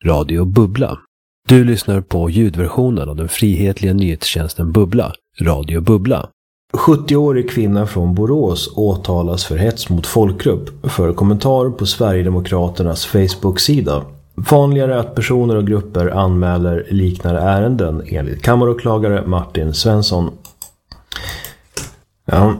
Radio Bubbla. Du lyssnar på ljudversionen av den frihetliga nyhetstjänsten Bubbla, Radio Bubbla. 70-årig kvinna från Borås åtalas för hets mot folkgrupp för kommentar på Sverigedemokraternas Facebook-sida. Vanligare att personer och grupper anmäler liknande ärenden enligt kammaråklagare Martin Svensson. Ja,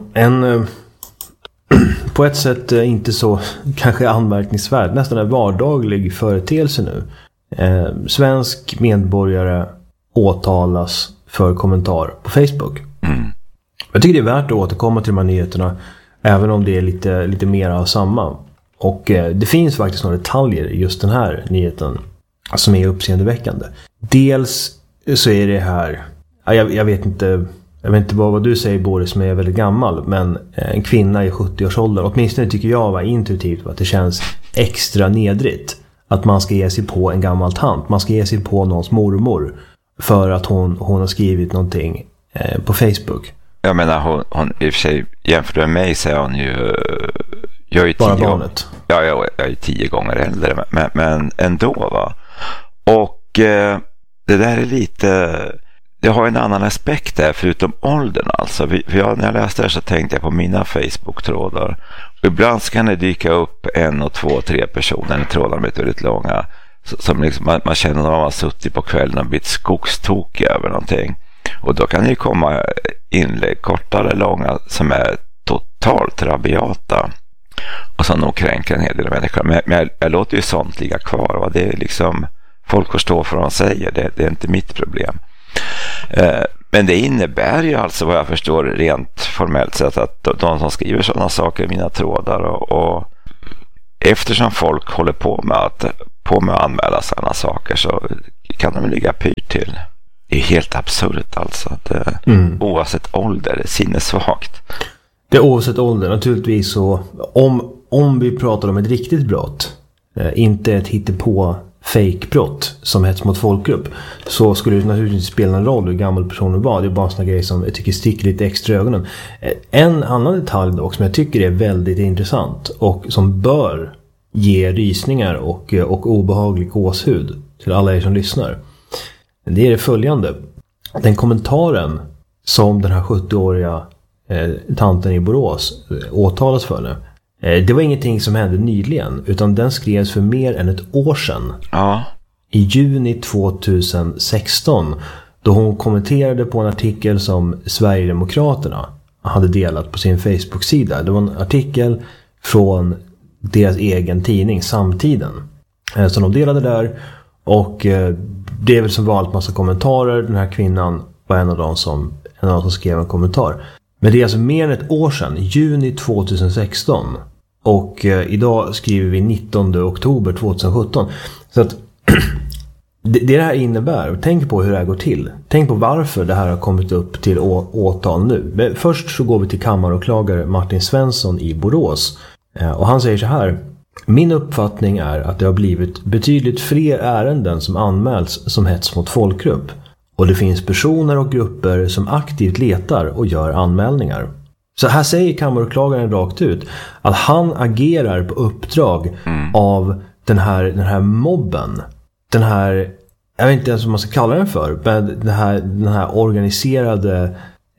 på ett sätt inte så kanske anmärkningsvärd, nästan en vardaglig företeelse nu. Svensk medborgare åtalas för kommentar på Facebook. Jag tycker det är värt att återkomma till de här nyheterna, även om det är lite mer av samma. Och det finns faktiskt några detaljer i just den här nyheten som är uppseendeväckande. Dels så är det här, jag vet inte vad du säger, Boris, som är väldigt gammal, men en kvinna i 70-årsåldern, åtminstone tycker jag var intuitivt att det känns extra nedrigt att man ska ge sig på en gammal tant. Man ska ge sig på någons mormor för att hon har skrivit någonting på Facebook. Jag menar, hon i och för sig, jämfört med mig så är hon ju... Jag är ju bara barnet. Ja, jag är 10 gånger äldre, men ändå, va? Och det där är lite... Det har en annan aspekt där, förutom åldern alltså. När jag läste det så tänkte jag på mina Facebook-trådar. Ibland kan det dyka upp 1, 2, 3 personer i trådarna är väldigt långa. Som liksom, man känner när man har suttit på kvällen och blivit skogstokig över någonting. Och då kan det ju komma inlägg, kortare eller långa, som är totalt rabiata. Och som nog kränker en hel del människor. Men jag låter ju sånt ligga kvar. Va? Det är liksom, folk får stå för vad de säger. Det är inte mitt problem. Men det innebär ju alltså, vad jag förstår rent formellt sett, att de som skriver sådana saker i mina trådar och eftersom folk håller på med att anmäla sådana saker, så kan de ligga pyrt till. Det är helt absurt alltså. Oavsett ålder, det är sinnessvagt. Det är oavsett ålder, naturligtvis. Så om vi pratar om ett riktigt brott, inte ett hittepå fake-brott som hets mot folkgrupp, så skulle det naturligtvis spela en roll hur gammal personen var. Det är bara såna grejer som jag tycker sticker lite extra i ögonen. En annan detalj dock som jag tycker är väldigt intressant och som bör ge rysningar och obehaglig gåshud till alla er som lyssnar, det är det följande. Den kommentaren som den här 70-åriga tanten i Borås åtalas för nu, det var ingenting som hände nyligen, utan den skrevs för mer än ett år sedan. Ja. I juni 2016, då hon kommenterade på en artikel som Sverigedemokraterna hade delat på sin Facebook-sida. Det var en artikel från deras egen tidning, Samtiden, som de delade där. Och det är väl som vanligt massa kommentarer. Den här kvinnan var en av dem som skrev en kommentar. Men det är alltså mer än ett år sedan, juni 2016. Och idag skriver vi 19 oktober 2017. Så att det här innebär, tänk på hur det här går till. Tänk på varför det här har kommit upp till åtal nu. Men först så går vi till kammaråklagare Martin Svensson i Borås. Och han säger så här: min uppfattning är att det har blivit betydligt fler ärenden som anmäls som hets mot folkgrupp. Och det finns personer och grupper som aktivt letar och gör anmälningar. Så här säger kammaråklagaren rakt ut att han agerar på uppdrag av den här mobben. Den här, jag vet inte ens vad man ska kalla den för, men den här organiserade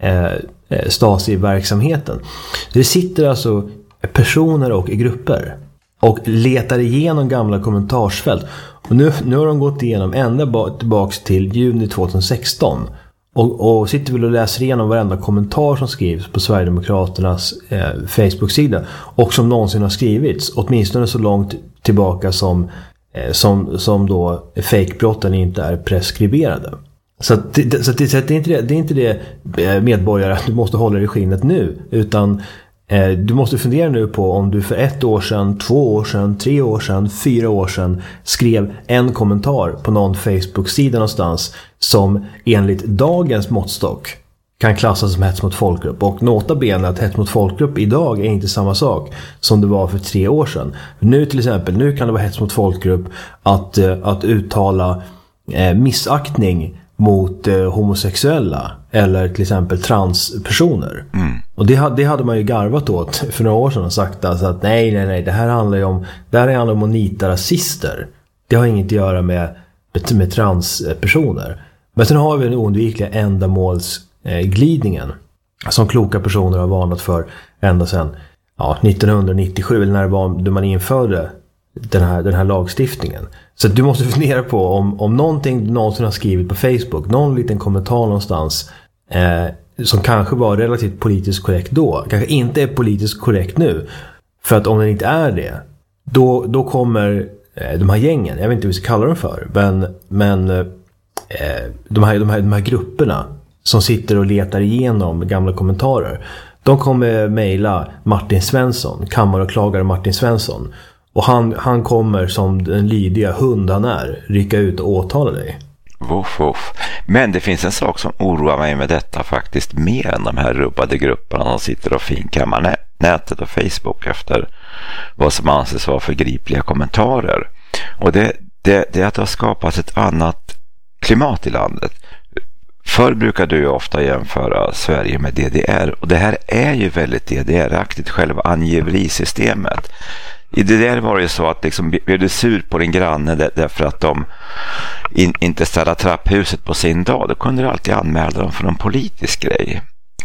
Stasi-verksamheten. Det sitter alltså personer och grupper och letar igenom gamla kommentarsfält. Och nu har de gått igenom ända tillbaks till juni 2016 och sitter väl och läser igenom varenda kommentar som skrivs på Sverigedemokraternas Facebook-sida och som någonsin har skrivits, åtminstone så långt tillbaka som då fake-brotten inte är preskriberade. Så det är inte det medborgare att du måste hålla dig i skinnet nu, utan du måste fundera nu på om du för 1 år sedan, 2 år sedan, 3 år sedan, 4 år sedan skrev en kommentar på någon Facebook-sida någonstans som enligt dagens måttstock kan klassas som hets mot folkgrupp. Och nota bene att hets mot folkgrupp idag är inte samma sak som det var för 3 år sedan. Nu till exempel, nu kan det vara hets mot folkgrupp att uttala missaktning mot homosexuella eller till exempel transpersoner. Och det hade man ju garvat åt för några år sedan och sagt alltså att nej, det här handlar om att nita rasister. Det har inget att göra med transpersoner. Men sen har vi den oundvikliga ändamålsglidningen som kloka personer har varnat för ända sedan 1997, eller när det var då man införde den här lagstiftningen. Så du måste fundera på om någonting du någonsin har skrivit på Facebook, någon liten kommentar någonstans som kanske var relativt politiskt korrekt då, kanske inte är politiskt korrekt nu. För att om den inte är det, då kommer de här gängen, jag vet inte vad vi ska kalla dem för, men de här grupperna som sitter och letar igenom gamla kommentarer, de kommer mejla Martin Svensson, kammaråklagare Martin Svensson, och han kommer som den lydiga hund han är rycka ut och åtala dig. Woff. Men det finns en sak som oroar mig med detta faktiskt mer än de här rubbade grupperna som sitter och finkammar nätet och Facebook efter vad som anses vara förgripliga kommentarer. Och det är att det har skapats ett annat klimat i landet. Förr brukade du ofta jämföra Sverige med DDR, och det här är ju väldigt DDR-aktigt, själva angiverisystemet. I DDR var det så att liksom, blev du sur på din granne därför att de inte ställde trapphuset på sin dag, då kunde du alltid anmäla dem för någon politisk grej.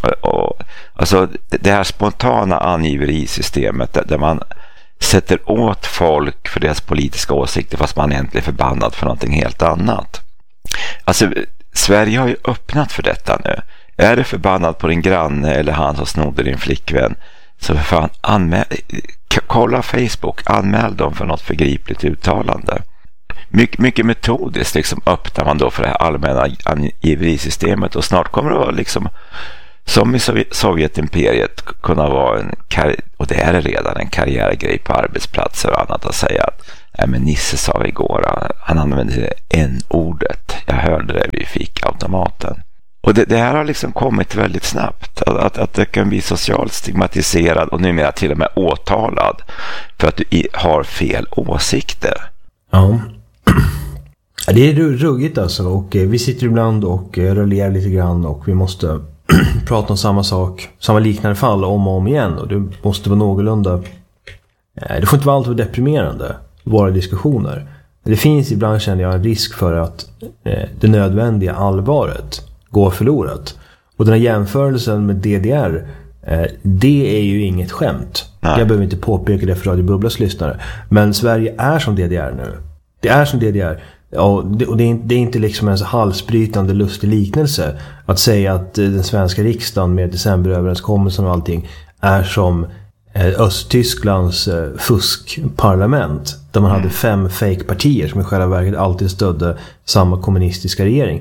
Alltså det här spontana angiverisystemet där man sätter åt folk för deras politiska åsikter fast man egentligen är förbannad för någonting helt annat. Alltså Sverige har ju öppnat för detta nu. Är du förbannad på din granne eller han som snodde din flickvän, så för fan kolla Facebook, anmäl dem för något förgripligt uttalande. Mycket metodiskt liksom öppnar man då för det här allmänna angiverisystemet, och snart kommer det vara liksom som i Sovjetimperiet kunna vara och det är redan en karriärgrej på arbetsplatser och annat, att säga att men Nisse sa igår, han använde n-ordet, jag hörde det vid fikautomaten. Och det här har liksom kommit väldigt snabbt, att det kan bli socialt stigmatiserad och numera till och med åtalad för att du har fel åsikter. Ja, det är ruggigt alltså, och vi sitter ibland och rullerar lite grann och vi måste prata om samma sak, samma liknande fall om och om igen, och det måste vara någorlunda, det får inte vara alltför deprimerande, våra diskussioner. Det finns ibland, känner jag, en risk för att det nödvändiga allvaret går förlorat. Och den här jämförelsen med DDR, det är ju inget skämt. Nej. Jag behöver inte påpeka det för Radio Bubblas lyssnare, men Sverige är som DDR nu. Det är som DDR. Och det är inte liksom en så halsbrytande lustig liknelse att säga att den svenska riksdagen med decemberöverenskommelsen och allting är som Östtysklands fuskparlament, där man hade 5 fake-partier som i själva verket alltid stödde samma kommunistiska regering.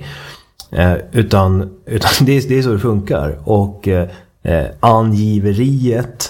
Utan det är så det funkar. Och angiveriet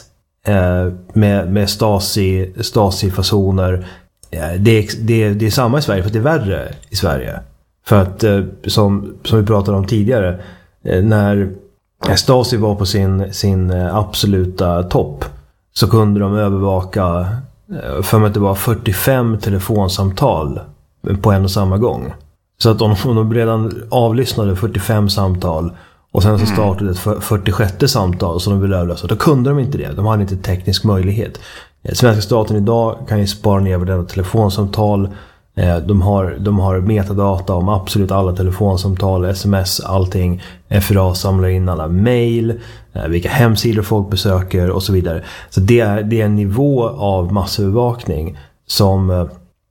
med Stasi-fasoner, det är samma i Sverige, för det är värre i Sverige. För att som vi pratade om tidigare, när Stasi var på sin absoluta topp, så kunde de övervaka, för att det var 45 telefonsamtal på en och samma gång. Så att om de redan avlyssnade 45 samtal och sen så startade ett 46 samtal som de ville överlösa, då kunde de inte det. De hade inte teknisk möjlighet. Svenska staten idag kan ju spara ner varenda telefonsamtal. De har metadata om absolut alla telefonsamtal, sms, allting. FRA samlar in alla mejl, vilka hemsidor folk besöker och så vidare. Så det är en nivå av massövervakning som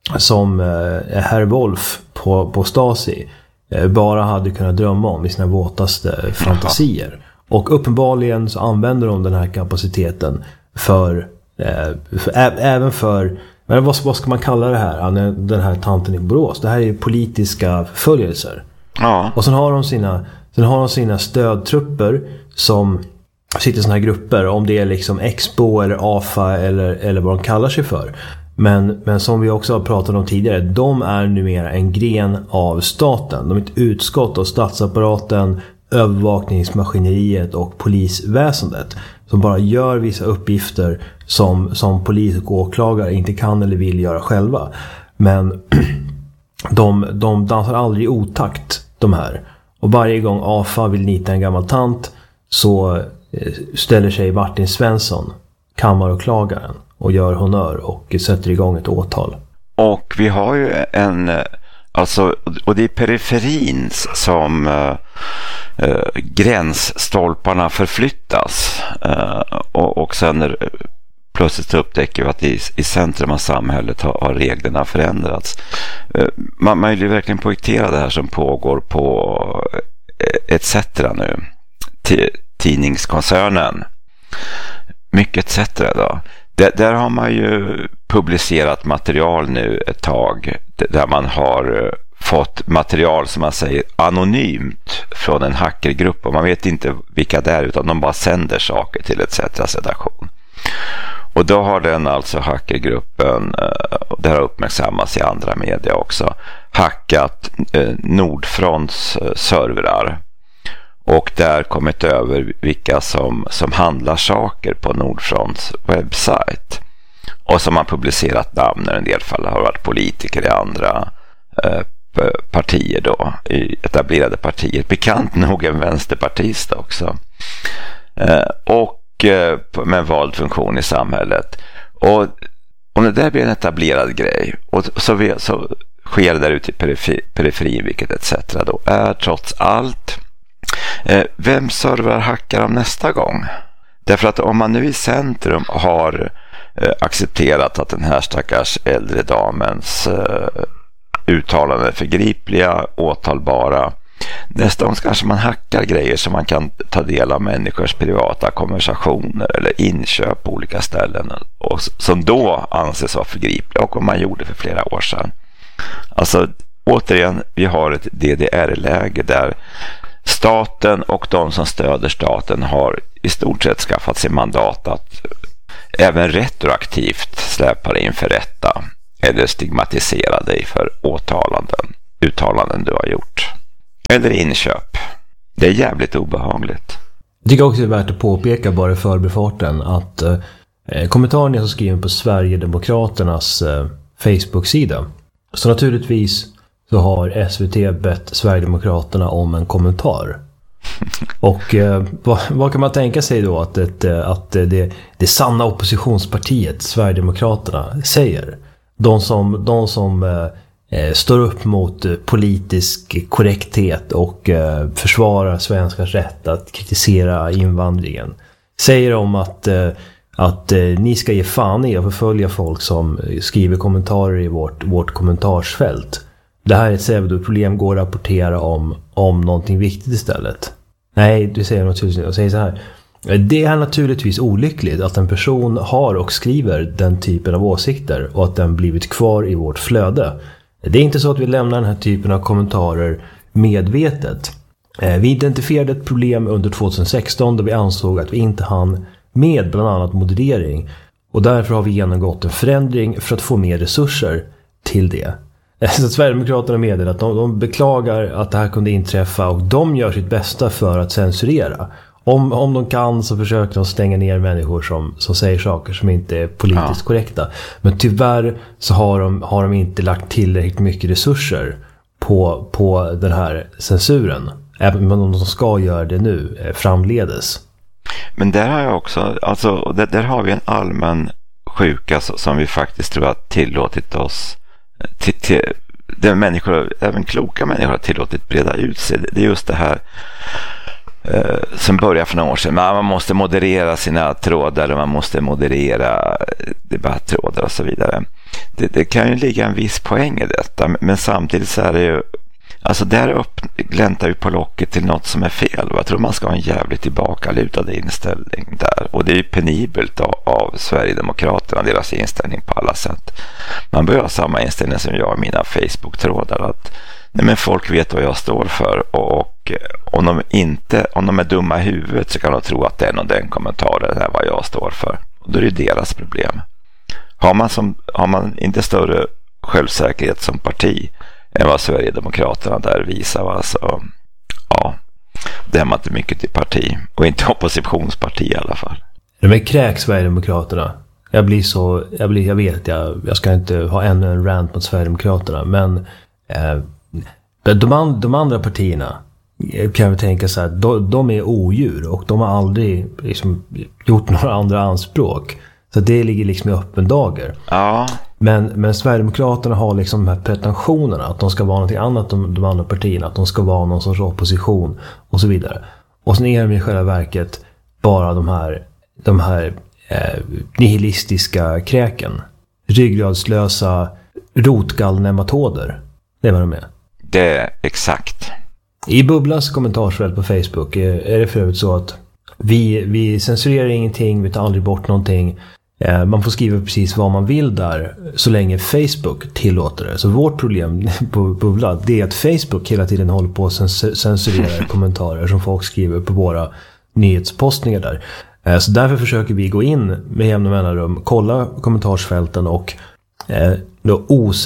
herr Wolf på Stasi bara hade kunnat drömma om i sina våtaste fantasier. Och uppenbarligen så använder de den här kapaciteten även för men vad ska man kalla det här? Den här tanten i Borås. Det här är politiska förföljelser. Ja. Och sen har de sina stödtrupper som sitter i såna här grupper, om det är liksom Expo eller AFA eller vad de kallar sig för. Men som vi också har pratat om tidigare, de är numera en gren av staten. De är ett utskott av statsapparaten, övervakningsmaskineriet och polisväsendet, som bara gör vissa uppgifter som polis och åklagare inte kan eller vill göra själva. Men de dansar aldrig i otakt, de här. Och varje gång AFA vill nita en gammal tant, så ställer sig Martin Svensson, kammaråklagaren, och gör honör och sätter igång ett åtal. Och vi har ju alltså, och det är periferin som gränsstolparna förflyttas. Och sen plötsligt upptäcker vi att i centrum av samhället har reglerna förändrats. Man vill ju verkligen poängtera det här som pågår på ETC nu. Tidningskoncernen. Mycket ETC då. Där har man ju publicerat material nu ett tag där man har fått material som man säger anonymt från en hackergrupp och man vet inte vilka det är utan de bara sänder saker till ETC:s redaktion. Och då har den alltså hackergruppen, det har uppmärksammats i andra media också, hackat Nordfronts servrar och där kommit över vilka som handlar saker på Nordfronts webbsajt och som har publicerat namn. I en del fall har varit politiker i andra partier då, i etablerade partier. Bekant nog en vänsterpartist också. Och med en vald funktion i samhället. Och om det där blir en etablerad grej och så sker det där ute i periferin, vilket etc. då är trots allt vem servar hackar de nästa gång? Därför att om man nu i centrum har accepterat att den här stackars äldre damens uttalanden är förgripliga, åtalbara, nästa gång kanske man hackar grejer som man kan ta del av människors privata konversationer eller inköp på olika ställen och som då anses vara förgripliga och om man gjorde för flera år sedan. Alltså återigen, vi har ett DDR-läge där staten och de som stöder staten har i stort sett skaffat sig mandat att även retroaktivt släppa dig inför rätta eller stigmatisera dig för uttalanden du har gjort. Eller inköp. Det är jävligt obehagligt. Jag tycker också det är värt att påpeka bara i förbifarten att kommentaren jag har skrivit på Sverigedemokraternas Facebook-sida. Så naturligtvis så har SVT bett Sverigedemokraterna om en kommentar. Och vad kan man tänka sig då att det sanna oppositionspartiet Sverigedemokraterna säger? De som står upp mot politisk korrekthet och försvarar svenskars rätt att kritisera invandringen. Säger om att ni ska ge fan i att förfölja folk som skriver kommentarer i vårt kommentarsfält. Det här är ett pseudoproblem, går att rapportera om någonting viktigt istället. Nej, du säger naturligtvis, jag säger så här. Det är naturligtvis olyckligt att en person har och skriver den typen av åsikter och att den blivit kvar i vårt flöde. Det är inte så att vi lämnar den här typen av kommentarer medvetet. Vi identifierade ett problem under 2016 då vi ansåg att vi inte hann med bland annat moderering och därför har vi genomgått en förändring för att få mer resurser till det. Så Sverigedemokraterna meddelar att de beklagar att det här kunde inträffa och de gör sitt bästa för att censurera. Om de kan så försöker de stänga ner människor som säger saker som inte är politiskt korrekta. Men tyvärr så har de inte lagt tillräckligt mycket resurser på den här censuren. Även om de ska göra det nu framledes. Men där har jag också, alltså där har vi en allmän sjuka som vi faktiskt tror att tillåtit oss där människor, även kloka människor har tillåtit breda ut sig. Det är just det här som börjar för några år sedan. Man måste moderera sina trådar eller man måste moderera debatttrådar och så vidare. Det kan ju ligga en viss poäng i detta, men samtidigt så är det ju alltså där gläntar vi på locket till något som är fel. Jag tror man ska ha en jävligt tillbakalutad inställning där. Och det är ju penibelt av Sverigedemokraterna, deras inställning på alla sätt. Man bör ha samma inställning som jag i mina Facebook-trådar. Att nej, men folk vet vad jag står för. Och om de är dumma i huvudet så kan de tro att den och den kommentaren är vad jag står för. Och då är det deras problem. Har man inte större självsäkerhet som parti än vad Sverigedemokraterna där visar, alltså, ja, det är man inte mycket till parti och inte oppositionsparti i alla fall. De är kräk Sverigedemokraterna. Jag vet jag ska inte ha ännu en rant mot Sverigedemokraterna, men de andra partierna kan vi tänka så här, de är odjur och de har aldrig liksom gjort några andra anspråk. Så det ligger liksom i öppen dager. Ja. Men Sverigedemokraterna har liksom de här pretensionerna att de ska vara något annat än de andra partierna, att de ska vara någon sorts opposition och så vidare. Och sen är de i själva verket bara de här nihilistiska kräken. Ryggradslösa rotgallnematoder. Det är vad de är. Det är exakt. I Bubblas kommentarsfält på Facebook är det för övrigt så att vi censurerar ingenting, vi tar aldrig bort någonting. Man får skriva precis vad man vill där så länge Facebook tillåter det. Så vårt problem på Bubbla, det är att Facebook hela tiden håller på att censurera kommentarer som folk skriver på våra nyhetspostningar där. Så därför försöker vi gå in med jämna mellanrum, kolla kommentarsfälten och då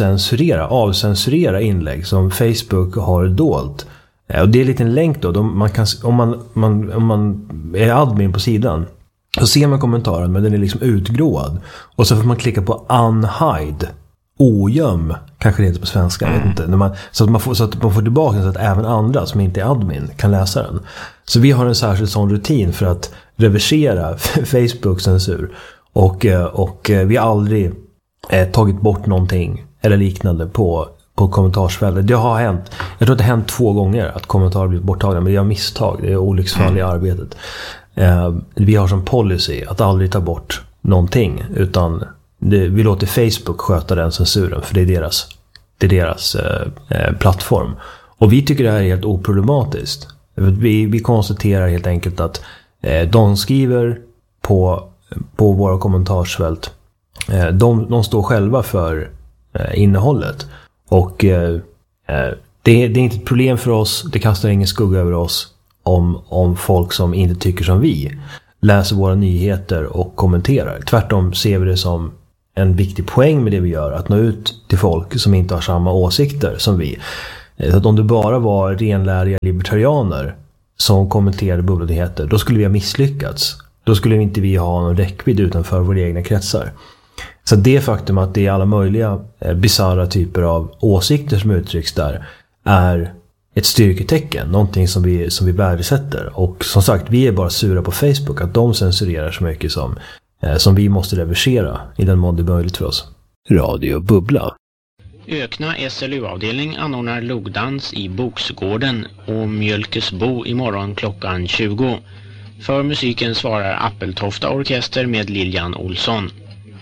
avcensurera inlägg som Facebook har dolt. Och det är en liten länk då. Man kan, om man är admin på sidan så ser man kommentaren, men den är liksom utgråad. Och så får man klicka på unhide. Ogöm, kanske det heter på svenska, jag vet inte. Så att man får tillbaka den så att även andra som inte är admin kan läsa den. Så vi har en särskild sån rutin för att reversera Facebooks censur. Och vi har aldrig tagit bort någonting eller liknande på kommentarsfältet. Det har hänt. Jag tror att det har hänt 2 gånger att kommentarer blivit borttagna, men det är misstag. Det är olycksfall i arbetet. Vi har som policy att aldrig ta bort någonting, utan vi låter Facebook sköta den censuren, för det är deras plattform. Och vi tycker det här är helt oproblematiskt. Vi konstaterar helt enkelt att de skriver på våra kommentarsfält, de står själva för innehållet. Och det är inte ett problem för oss, det kastar ingen skugga över oss om folk som inte tycker som vi läser våra nyheter och kommenterar. Tvärtom ser vi det som en viktig poäng med det vi gör, att nå ut till folk som inte har samma åsikter som vi. Så att om det bara var renläriga libertarianer som kommenterade bubbelnyheter, då skulle vi ha misslyckats. Då skulle inte vi ha någon räckvidd utanför våra egna kretsar. Så det faktum att det är alla möjliga bizarra typer av åsikter som uttrycks där är ett styrketecken, någonting som vi värdesätter. Och som sagt, vi är bara sura på Facebook att de censurerar så mycket som vi måste reversera i den mån det är möjligt för oss. Radio Bubbla. Ökna SLU-avdelning anordnar logdans i Boksgården och Mjölkesbo imorgon klockan 20. För musiken svarar Appeltofta orkester med Lilian Olsson.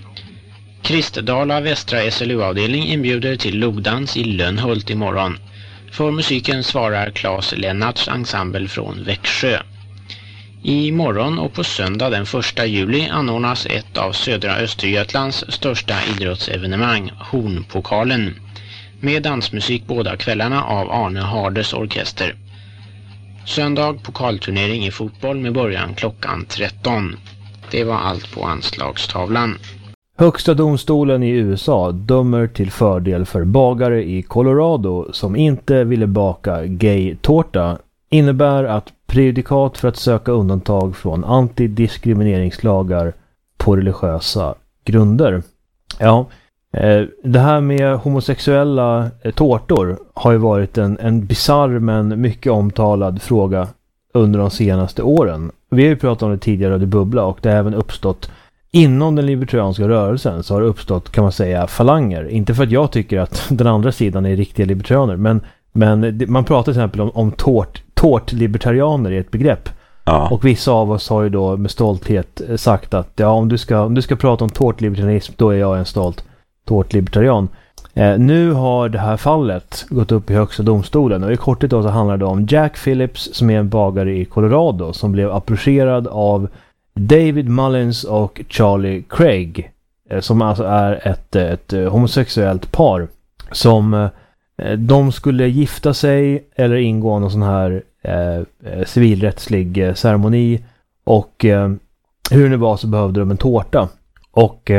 Kristdala Västra SLU-avdelning inbjuder till logdans i Lönnhult imorgon. För musiken svarar Claes Lennarts ensemble från Växjö. I morgon och på söndag den 1 juli anordnas ett av södra Östergötlands största idrottsevenemang, Hornpokalen, med dansmusik båda kvällarna av Arne Hardes orkester. Söndag pokalturnering i fotboll med början klockan 13. Det var allt på anslagstavlan. Högsta domstolen i USA dömer till fördel för bagare i Colorado som inte ville baka gay-tårta. Innebär att prejudikat för att söka undantag från antidiskrimineringslagar på religiösa grunder. Ja, det här med homosexuella tårtor har ju varit en bizarr men mycket omtalad fråga under de senaste åren. Vi har ju pratat om det tidigare i Bubbla, och det har även uppstått inom den libertarianska rörelsen, så har det uppstått, kan man säga, falanger. Inte för att jag tycker att den andra sidan är riktiga libertarianer, men man pratar till exempel om tårt-libertarianer i ett begrepp. Ja. Och vissa av oss har ju då med stolthet sagt att ja, om du ska prata om tårt-libertarianism, då är jag en stolt tårt-libertarian. Nu har det här fallet gått upp i högsta domstolen, och i korthet då så handlar det om Jack Phillips som är en bagare i Colorado som blev approcherad av David Mullins och Charlie Craig, som alltså är ett homosexuellt par som de skulle gifta sig eller ingå någon sån här civilrättslig ceremoni, och hur det var så behövde de en tårta, och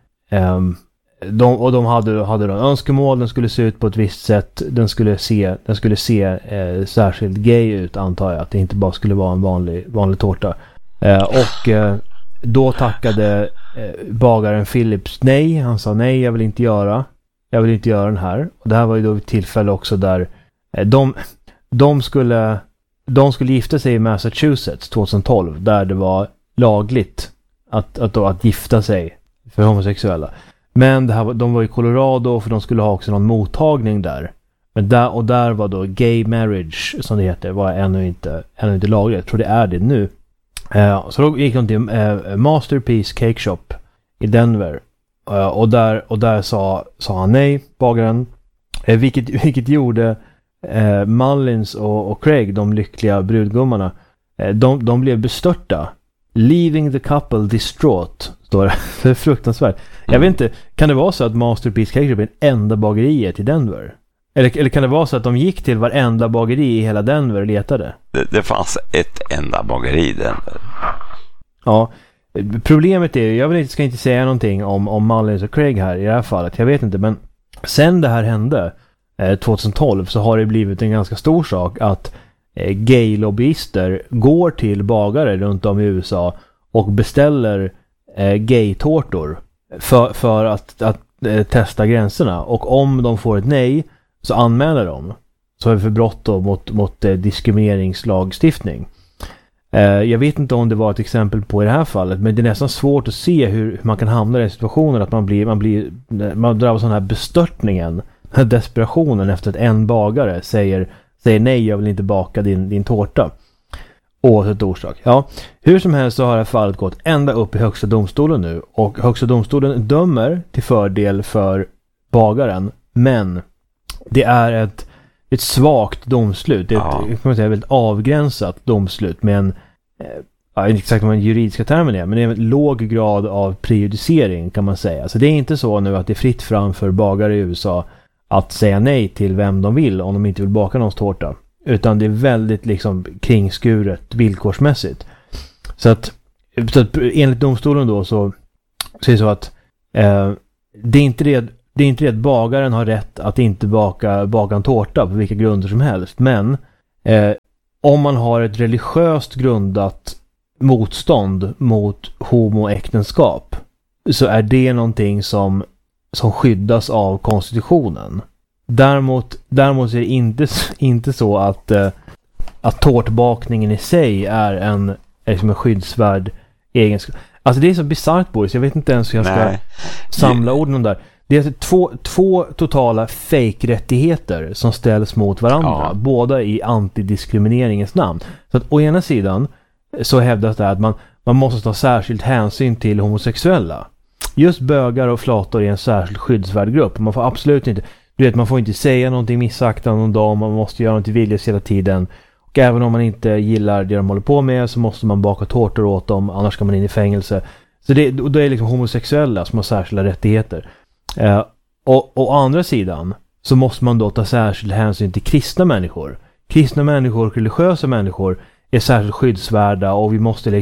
de hade då önskemål. Den skulle se ut på ett visst sätt, den skulle se särskilt gay ut, antar jag, att det inte bara skulle vara en vanlig tårta. Och då tackade bagaren Phillips nej. Han sa nej, jag vill inte göra den här. Och det här var ju då ett tillfälle också där de skulle gifta sig i Massachusetts 2012, där det var lagligt att gifta sig för homosexuella. Men de var i Colorado för de skulle ha också någon mottagning där. Men där var då gay marriage, som det heter, var ännu inte lagligt. Jag tror det är det nu. Så då gick de till Masterpiece Cake Shop i Denver. Och där sa han nej, bagaren. Vilket gjorde Mullins och Craig, de lyckliga brudgummarna, de blev bestörta. Leaving the couple distraught, står det. Det är fruktansvärt. Jag vet inte, kan det vara så att Masterpiece Cake Shop är den enda bageriet i Denver? Eller kan det vara så att de gick till varenda bageri i hela Denver och letade? Det fanns ett enda bageri i Denver. Ja, problemet är, jag ska inte säga någonting om Mullins och Craig här i det här fallet, jag vet inte, men sen det här hände 2012 så har det blivit en ganska stor sak att gay-lobbyister går till bagare runt om i USA och beställer gay-tårtor för att testa gränserna, och om de får ett nej så anmäler de. Så är det för brott då mot diskrimineringslagstiftning. Jag vet inte om det var ett exempel på i det här fallet, men det är nästan svårt att se hur man kan hamna i den situationen att man drabbas av den här bestörtningen, den här desperationen efter att en bagare säger nej, jag vill inte baka din tårta. Oavsett orsak. Ja, hur som helst så har det här fallet gått ända upp i högsta domstolen nu, och högsta domstolen dömer till fördel för bagaren, men det är ett svagt domslut. Det är ett väldigt avgränsat domslut med inte exakt vad den juridiska termen är, men det är en låg grad av prejudicering, kan man säga. Så det är inte så nu att det är fritt fram för bagare i USA att säga nej till vem de vill om de inte vill baka någons tårta, utan det är väldigt liksom kringskuret villkorsmässigt. Så att enligt domstolen då så är det så att det är inte det att bagaren har rätt att inte baka en tårta på vilka grunder som helst, men om man har ett religiöst grundat motstånd mot homoäktenskap så är det någonting som skyddas av konstitutionen. Däremot är det inte så att tårtbakningen i sig är en skyddsvärd egenskap. Alltså det är så bizarrt, boys. Jag vet inte ens hur jag ska samla orden där. Det är två totala fake-rättigheter som ställs mot varandra, båda i antidiskrimineringens namn. Så att å ena sidan så hävdas det att man måste ta särskilt hänsyn till homosexuella. Just bögar och flator är en särskild skyddsvärd grupp. Man får absolut inte, man får inte säga någonting missaktande om dem, man måste göra något till viljes hela tiden. Och även om man inte gillar det de håller på med så måste man baka tårtor åt dem, annars ska man in i fängelse. Så det är liksom homosexuella som har särskilda rättigheter. Och å andra sidan så måste man då ta särskild hänsyn till kristna människor. Kristna människor, religiösa människor är särskilt skyddsvärda, och vi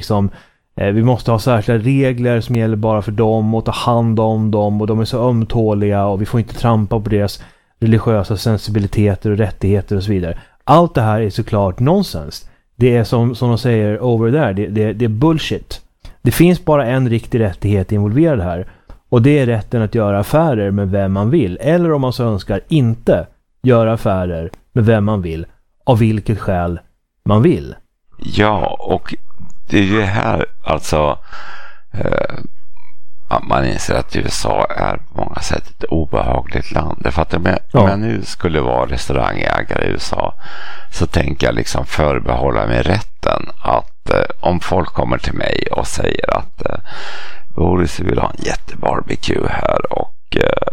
måste ha särskilda regler som gäller bara för dem och ta hand om dem, och de är så ömtåliga och vi får inte trampa på deras religiösa sensibiliteter och rättigheter och så vidare. Allt det här är såklart nonsens. Det är som de säger over there, det är bullshit. Det finns bara en riktig rättighet involverad här, och det är rätten att göra affärer med vem man vill, eller om man så önskar inte göra affärer med vem man vill, av vilket skäl man vill. Ja, och det är ju här alltså man inser att USA är på många sätt ett obehagligt land. För att om jag nu skulle vara restaurangägare i USA så tänker jag liksom förbehålla mig rätten att om folk kommer till mig och säger att Boris vill ha en jättebarbecue här och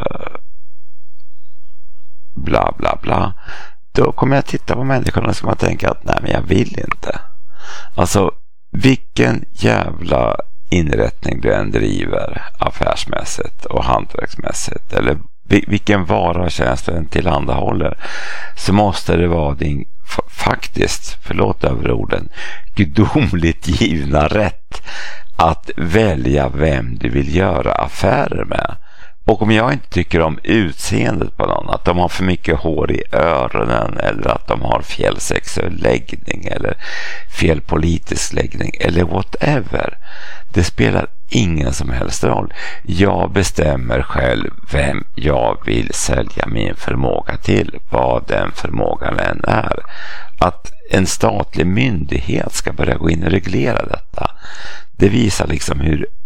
bla bla bla, då kommer jag titta på människorna och ska man tänka att nej, men jag vill inte. Alltså vilken jävla inrättning du än driver affärsmässigt och hantverksmässigt, eller vilken vara och tjänst du än tillhandahåller, så måste det vara din faktiskt, förlåt över orden, gudomligt givna rätt att välja vem du vill göra affärer med. Och om jag inte tycker om utseendet på någon, att de har för mycket hår i öronen, eller att de har fel sexuell läggning eller fel politisk läggning eller whatever, det spelar ingen som helst roll. Jag bestämmer själv vem jag vill sälja min förmåga till, vad den förmågan än är. Att en statlig myndighet ska börja gå in och reglera detta, det visar liksom hur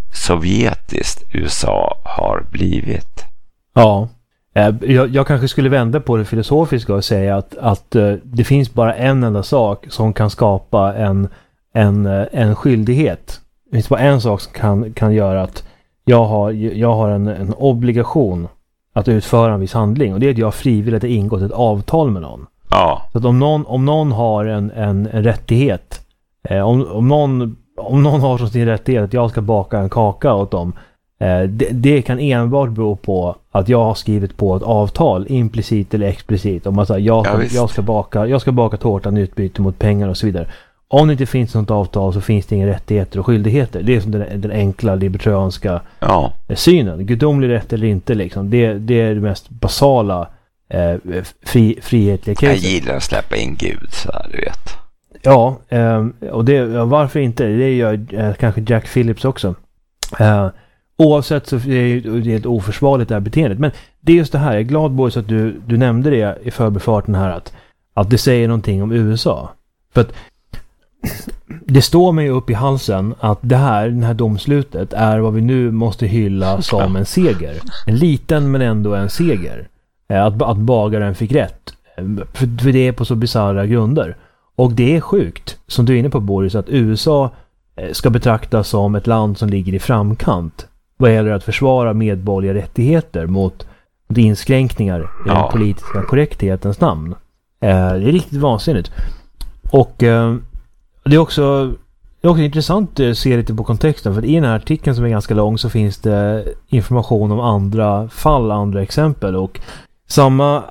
sovjetiskt USA har blivit. Ja, jag kanske skulle vända på det filosofiska och säga att det finns bara en enda sak som kan skapa en skyldighet. Det finns bara en sak som kan göra att jag har en obligation att utföra en viss handling, och det är att jag frivilligt har ingått ett avtal med någon. Ja. Så att om någon har en rättighet, om någon har som sin rättighet att jag ska baka en kaka åt dem, det kan enbart bero på att jag har skrivit på ett avtal, implicit eller explicit, om att jag ska baka tårtan i utbyte mot pengar och så vidare. Om det inte finns något avtal så finns det inga rättigheter och skyldigheter. Det är som den enkla libertarianska synen. Gudomlig rätt eller inte liksom. Det är det mest basala frihetliga caset. Jag gillar att släppa in Gud så här, du vet. Ja, och varför inte? Det gör kanske Jack Phillips också. Oavsett så är det ett oförsvarligt det här beteendet. Men det är just det här, jag är glad Boris att du nämnde det i förbifarten här, att det säger någonting om USA. För att det står mig upp i halsen att den här domslutet är vad vi nu måste hylla som en seger. En liten men ändå en seger. Att bagaren fick rätt. För det är på så bizarra grunder. Och det är sjukt, som du är inne på Boris, att USA ska betraktas som ett land som ligger i framkant vad gäller att försvara medborgerliga rättigheter mot inskränkningar i den politiska korrekthetens namn. Det är riktigt vansinnigt. Och det är också intressant att se lite på kontexten, för i den här artikeln som är ganska lång så finns det information om andra fall, andra exempel, och samma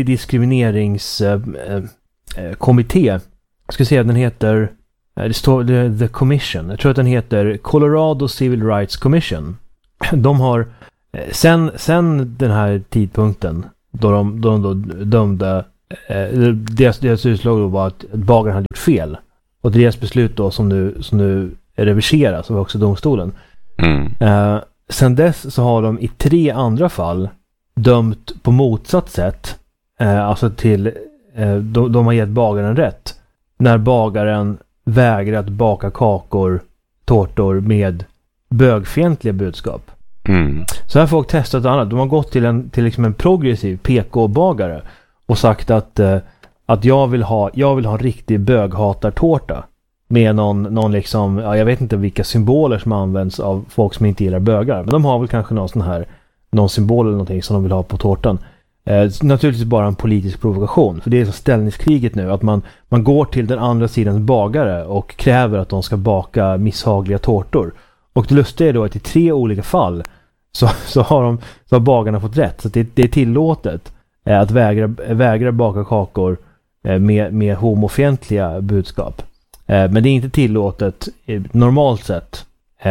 antidiskrimineringskommitté, ska säga att den heter, det står The Commission, jag tror att den heter Colorado Civil Rights Commission. De har sen den här tidpunkten då de dömde, deras utslag då var att bagaren hade gjort fel. Och deras beslut då som nu reviseras av också domstolen. Sen dess så har de i 3 andra fall dömt på motsatt sätt. Alltså till de har gett bagaren rätt. När bagaren vägrar att baka tårtor med bögfientliga budskap. Så här har folk testat annat. De har gått till liksom en progressiv PK-bagare och sagt att jag vill ha en riktig böghatartårta med någon liksom, jag vet inte vilka symboler som används av folk som inte gillar bögar, men de har väl kanske någon symbol eller någonting som de vill ha på tårtan. Naturligtvis bara en politisk provokation, för det är så ställningskriget nu att man går till den andra sidans bagare och kräver att de ska baka misshagliga tårtor. Och det lustiga är då att i 3 olika fall så har bagarna fått rätt, så att det är tillåtet att vägra baka kakor med homofientliga budskap. Men det är inte tillåtet normalt sett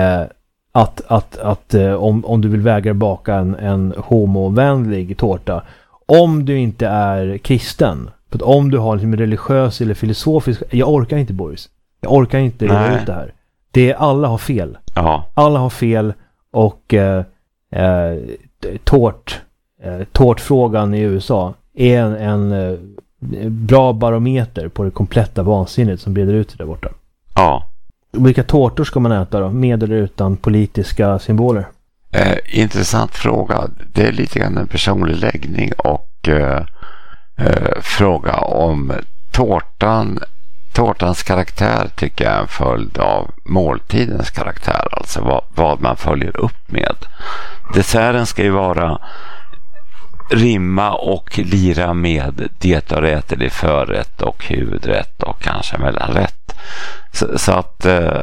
att om du vill vägra baka en homovänlig tårta, om du inte är kristen. För att om du har en religiös eller filosofisk, jag orkar inte Boris. Jag orkar inte göra ut det här. Alla har fel. Ja. Alla har fel, och tårtfrågan i USA är en bra barometer på det kompletta vansinnet som breder ut där borta. Ja. Vilka tårtor ska man äta då? Med eller utan politiska symboler? Intressant fråga. Det är lite grann en personlig läggning och fråga om tårtans karaktär tycker jag är en följd av måltidens karaktär, alltså vad man följer upp med. Desserten ska ju vara rimma och lira med det och rätt eller förrätt och huvudrätt och kanske mellanrätt. Så att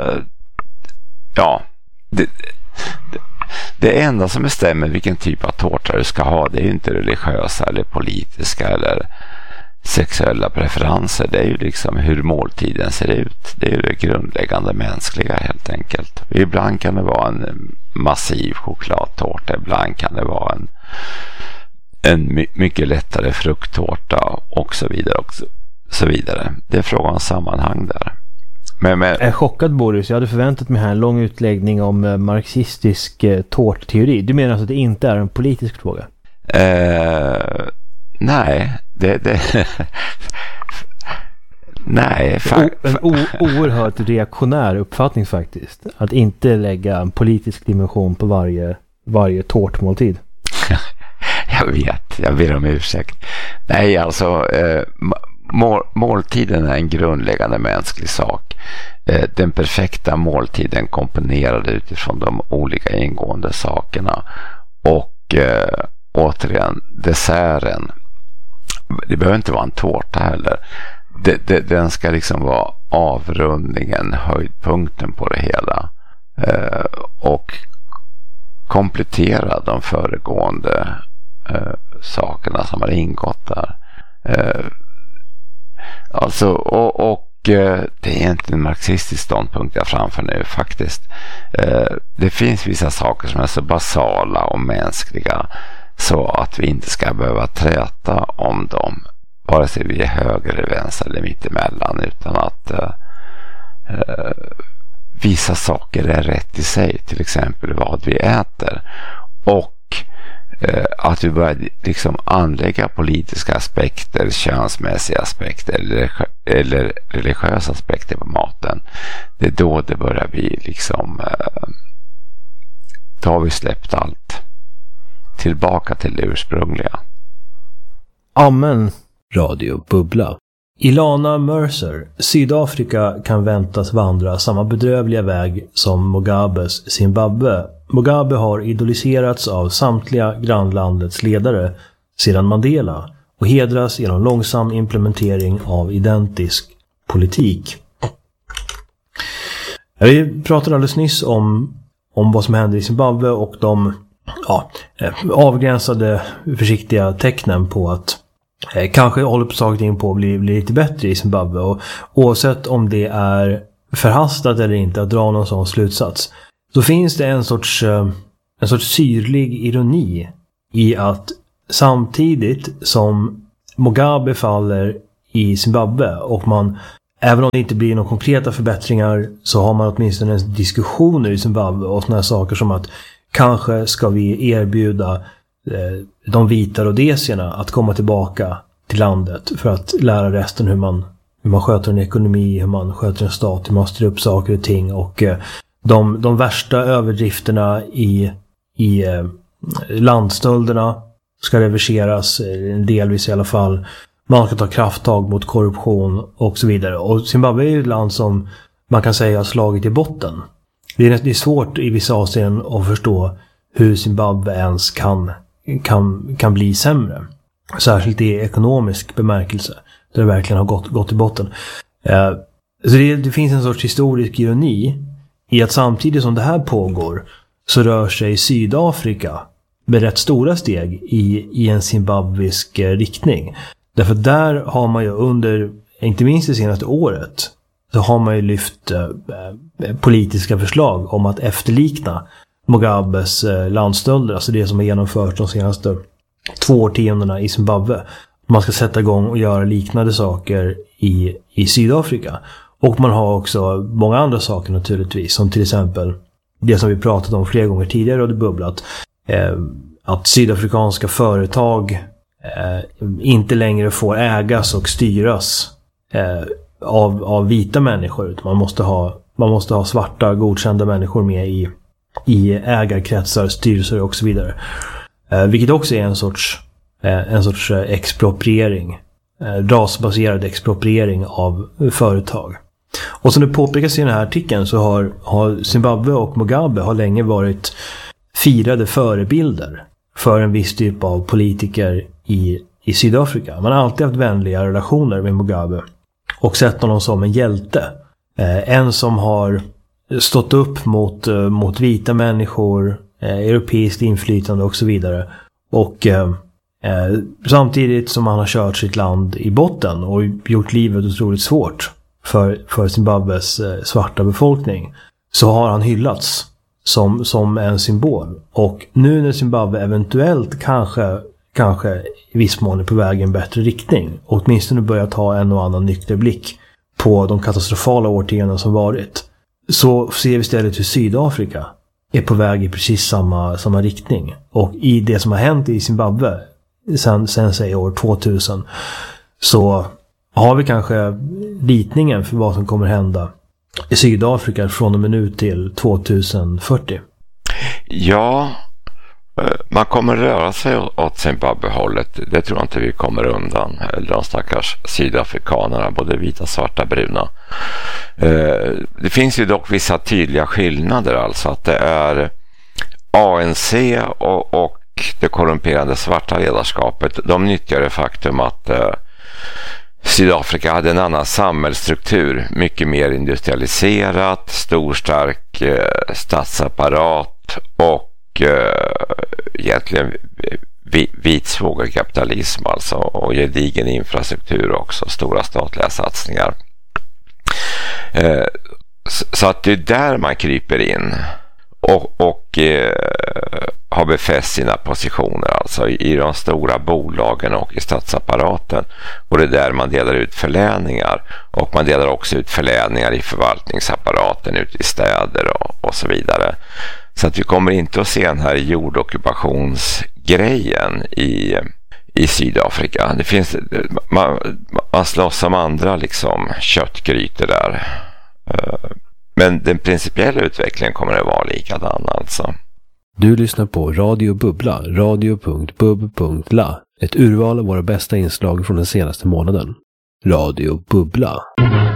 det enda som bestämmer vilken typ av tårta du ska ha, det är ju inte religiösa eller politiska eller sexuella preferenser. Det är ju liksom hur måltiden ser ut. Det är ju det grundläggande mänskliga helt enkelt. Ibland kan det vara en massiv chokladtårta, ibland kan det vara en mycket lättare frukttårta och så vidare och så vidare. Det är frågan om sammanhang där. Men jag är chockad Boris, jag hade förväntat mig här en lång utläggning om marxistisk tårtteori. Du menar alltså att det inte är en politisk fråga? Nej. En oerhört reaktionär uppfattning faktiskt. Att inte lägga en politisk dimension på varje tårtmåltid. Jag vet, jag ber om ursäkt. Nej, alltså måltiden är en grundläggande mänsklig sak. Den perfekta måltiden komponerad utifrån de olika ingående sakerna. Och återigen, desserten. Det behöver inte vara en tårta heller. Den ska liksom vara avrundningen, höjdpunkten på det hela. Och komplettera de föregående sakerna som har ingått där. Alltså, och det är inte en marxistisk ståndpunkt jag framför nu faktiskt. Det finns vissa saker som är så basala och mänskliga så att vi inte ska behöva träta om dem, vare sig vi är höger eller vänster eller mittemellan, utan att vissa saker är rätt i sig, till exempel vad vi äter, och att vi börjar liksom anlägga politiska aspekter, könsmässiga aspekter eller religiösa aspekter på maten. Det är då det börjar bli liksom då har vi släppt allt tillbaka till det ursprungliga. Amen. Radio Bubbla. Ilana Mercer, Sydafrika kan väntas vandra samma bedrövliga väg som Mugabes Zimbabwe. Mugabe har idoliserats av samtliga grannlandets ledare sedan Mandela och hedras genom långsam implementering av identisk politik. Vi pratade alldeles nyss om vad som händer i Zimbabwe och de avgränsade försiktiga tecknen på att kanske håller på saker in på att bli lite bättre i Zimbabwe, och oavsett om det är förhastat eller inte att dra någon sån slutsats, så finns det en sorts syrlig ironi i att samtidigt som Mugabe faller i Zimbabwe och man, även om det inte blir några konkreta förbättringar, så har man åtminstone en diskussion i Zimbabwe och såna här saker som att kanske ska vi erbjuda de vita rhodesierna att komma tillbaka till landet för att lära resten hur man sköter en ekonomi, hur man sköter en stat, hur man styr upp saker och ting, och de värsta överdrifterna i landstölderna ska reverseras, delvis i alla fall. Man ska ta krafttag mot korruption och så vidare. Och Zimbabwe är ju ett land som man kan säga har slagit i botten. Det är svårt i vissa avseenden att förstå hur Zimbabwe ens kan bli sämre. Särskilt i ekonomisk bemärkelse, där det verkligen har gått i botten. Så det finns en sorts historisk ironi i att samtidigt som det här pågår så rör sig Sydafrika med rätt stora steg i en zimbabwisk riktning. Därför där har man ju under, inte minst det senaste året, så har man ju lyft politiska förslag om att efterlikna Mugabes landstölder, alltså det som har genomförts de senaste 2 årtiondena i Zimbabwe. Man ska sätta igång och göra liknande saker i Sydafrika. Och man har också många andra saker naturligtvis, som till exempel det som vi pratat om flera gånger tidigare och det bubblat, att sydafrikanska företag inte längre får ägas och styras av vita människor, utan man måste ha svarta godkända människor med i ägarkretsar, styrelser och så vidare. Vilket också är en sorts expropriering, rasbaserad expropriering av företag. Och som det påpekas i den här artikeln så har Zimbabwe och Mugabe har länge varit firade förebilder för en viss typ av politiker i Sydafrika. Man har alltid haft vänliga relationer med Mugabe och sett honom som en hjälte. En som har stått upp mot vita människor, europeiskt inflytande och så vidare. Och samtidigt som han har kört sitt land i botten och gjort livet otroligt svårt för Zimbabwes svarta befolkning, så har han hyllats som en symbol. Och nu när Zimbabwe eventuellt kanske i viss mån är på väg i en bättre riktning, och åtminstone börjar ta en och annan nykter blick på de katastrofala årtionden som varit, så ser vi istället hur Sydafrika är på väg i precis samma riktning. Och i det som har hänt i Zimbabwe sen säg år 2000, så Har vi kanske ritningen för vad som kommer hända i Sydafrika från och med nu till 2040? Ja, man kommer röra sig åt Zimbabwe-hållet. Det tror jag inte vi kommer undan. Eller de stackars sydafrikanerna, både vita, svarta, bruna. Det finns ju dock vissa tydliga skillnader. Alltså att det är ANC och det korrumperande svarta ledarskapet. De nyttjar det faktum att Sydafrika hade en annan samhällsstruktur. Mycket mer industrialiserat, storstark statsapparat och egentligen vit svågerkapitalism alltså, och gedigen infrastruktur också, stora statliga satsningar. Så att det är där man kryper in och har befäst sina positioner alltså i de stora bolagen och i statsapparaten, och det är där man delar ut förläningar, och man delar också ut förläningar i förvaltningsapparaten ute i städer och så vidare. Så att vi kommer inte att se den här jordockupationsgrejen i Sydafrika. Det finns, man slåss om andra liksom köttgrytor där. Men den principiella utvecklingen kommer att vara likadan alltså. Du lyssnar på Radio Bubbla, radio.bub.la. Ett urval av våra bästa inslag från den senaste månaden. Radio Bubbla.